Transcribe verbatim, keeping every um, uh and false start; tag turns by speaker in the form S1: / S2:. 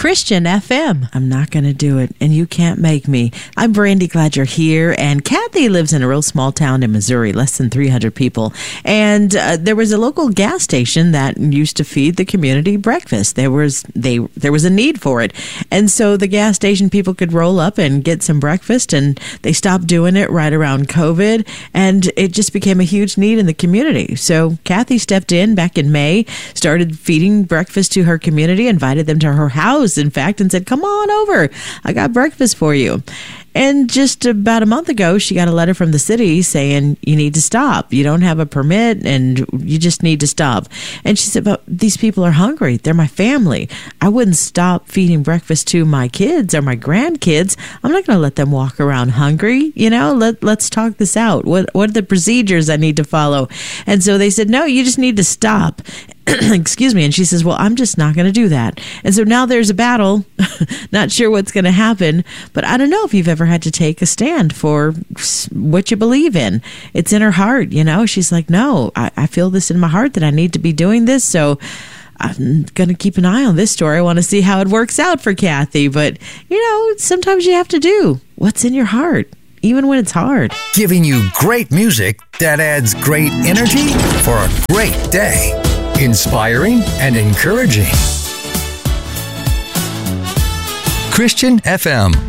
S1: Christian F M. I'm not going to do it, and you can't make me. I'm Brandy, glad you're here. And Kathy lives in a real small town in Missouri, less than three hundred people. And uh, there was a local gas station that used to feed the community breakfast. There was they there was a need for it. And so the gas station people could roll up and get some breakfast, and they stopped doing it right around COVID, and it just became a huge need in the community. So Kathy stepped in back in May, started feeding breakfast to her community, invited them to her house, in fact, and said, come on over. I got breakfast for you. And just about a month ago, she got a letter from the city saying, you need to stop. You don't have a permit, and you just need to stop. And she said, but these people are hungry. They're my family. I wouldn't stop feeding breakfast to my kids or my grandkids. I'm not going to let them walk around hungry. You know, let, let's talk this out. What, what are the procedures I need to follow? And so they said, no, you just need to stop. Excuse me. And she says, well, I'm just not going to do that. And so now there's a battle. Not sure what's going to happen, but I don't know if you've ever had to take a stand for what you believe in. It's in her heart. You know, she's like, no, I, I feel this in my heart that I need to be doing this. So I'm going to keep an eye on this story. I want to see how it works out for Kathy. But, you know, sometimes you have to do what's in your heart, even when it's hard.
S2: Giving you great music that adds great energy for a great day. Inspiring and encouraging. Christian F M.